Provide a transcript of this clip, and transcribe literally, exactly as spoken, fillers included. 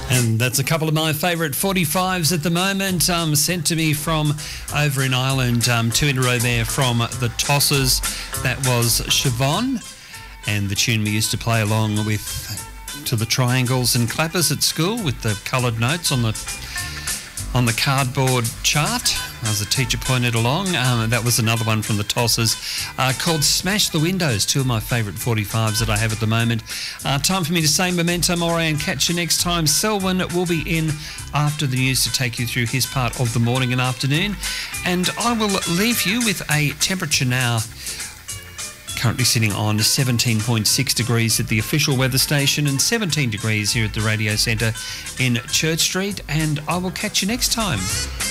And that's a couple of my favourite forty-fives at the moment, um, sent to me from over in Ireland, um, two in a row there from the Tossers. That was Siobhan, and the tune we used to play along with to the triangles and clappers at school with the coloured notes on the on the cardboard chart as the teacher pointed along. Um, that was another one from the Tossers uh, called Smash the Windows, two of my favourite forty-fives that I have at the moment. Uh, time for me to say memento mori and catch you next time. Selwyn will be in after the news to take you through his part of the morning and afternoon. And I will leave you with a temperature now currently sitting on seventeen point six degrees at the official weather station and seventeen degrees here at the radio centre in Church Street. And I will catch you next time.